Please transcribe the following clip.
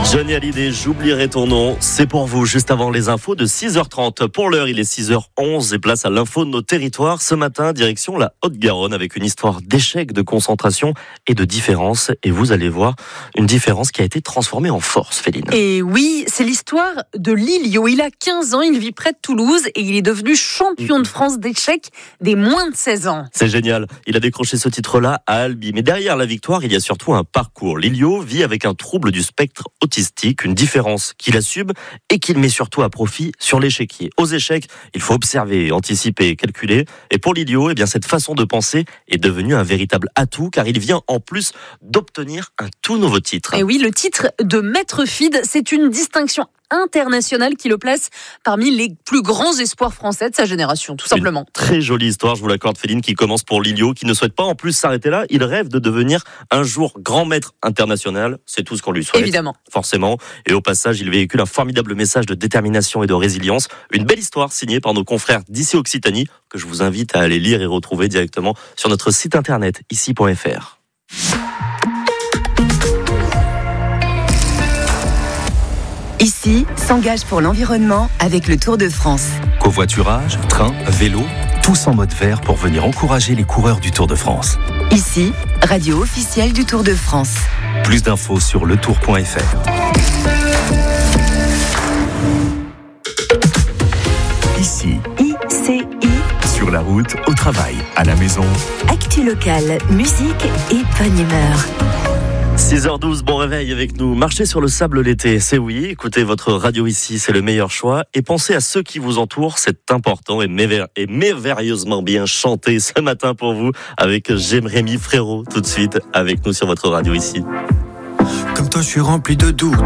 Johnny Hallyday, j'oublierai ton nom. C'est pour vous, juste avant les infos de 6h30. Pour l'heure, il est 6h11 et place à l'info de nos territoires. Ce matin, direction la Haute-Garonne avec une histoire d'échec, de concentration et de différence. Et vous allez voir une différence qui a été transformée en force, Féline. Et oui, c'est l'histoire de Lilio. Il a 15 ans, il vit près de Toulouse et il est devenu champion de France d'échecs des moins de 16 ans. C'est génial. Il a décroché ce titre-là à Albi. Mais derrière la victoire, il y a surtout un parcours. Lilio vit avec un trouble du spectre autistique, une différence qu'il assume et qu'il met surtout à profit sur l'échiquier. Aux échecs, il faut observer, anticiper, calculer. Et pour Lilio, cette façon de penser est devenue un véritable atout car il vient en plus d'obtenir un tout nouveau titre. Et oui, le titre de maître FIDE, c'est une distinction internationale qui le place parmi les plus grands espoirs français de sa génération, tout simplement. Une très jolie histoire, je vous l'accorde, Féline, qui commence pour Lilio, qui ne souhaite pas en plus s'arrêter là. Il rêve de devenir un jour grand maître international. C'est tout ce qu'on lui souhaite. Évidemment. Forcément. Et au passage, il véhicule un formidable message de détermination et de résilience. Une belle histoire signée par nos confrères d'ici Occitanie, que je vous invite à aller lire et retrouver directement sur notre site internet, ici.fr. Ici s'engage pour l'environnement avec le Tour de France. Covoiturage, train, vélo, tous en mode vert pour venir encourager les coureurs du Tour de France. Ici, radio officielle du Tour de France. Plus d'infos sur letour.fr. Ici, ICI, sur la route, au travail, à la maison. actu locale, musique et bonne humeur. 6h12, bon réveil avec nous. Marchez sur le sable l'été, c'est oui. Écoutez votre radio ici, c'est le meilleur choix. Et pensez à ceux qui vous entourent, c'est important et merveilleusement bien chanté ce matin pour vous avec Jérémy Frérot tout de suite avec nous sur votre radio ici. Comme toi, je suis rempli de doutes.